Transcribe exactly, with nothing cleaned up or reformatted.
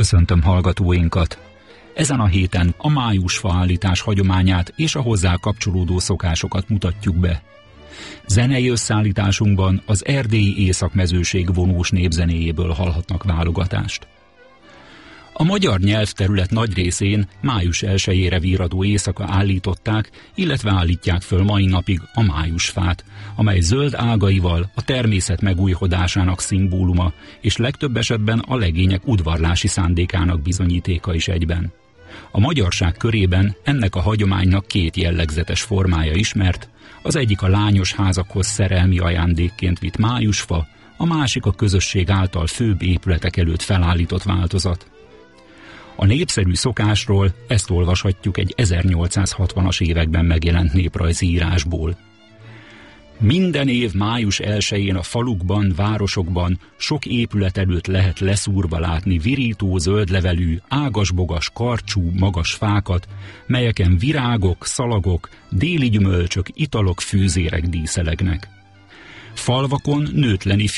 köszöntöm hallgatóinkat! Ezen a héten a májusfa állítás hagyományát és a hozzá kapcsolódó szokásokat mutatjuk be. Zenei összeállításunkban az erdélyi északmezőség vonós népzenéjéből hallhatnak válogatást. A magyar nyelvterület nagy részén május elsejére virradó éjszaka állították, illetve állítják föl mai napig a májusfát, amely zöld ágaival a természet megújhodásának szimbóluma, és legtöbb esetben a legények udvarlási szándékának bizonyítéka is egyben. A magyarság körében ennek a hagyománynak két jellegzetes formája ismert, az egyik a lányos házakhoz szerelmi ajándékként vitt májusfa, a másik a közösség által főbb épületek előtt felállított változat. A népszerű szokásról ezt olvashatjuk egy ezernyolcszázhatvanas években megjelent néprajzi írásból. Minden év május elsején a falukban, városokban sok épület előtt lehet leszúrva látni virító, zöldlevelű, ágasbogas, karcsú, magas fákat, melyeken virágok, szalagok, déli gyümölcsök, italok, fűzérek díszelegnek. Falvakon nőtlen ifjú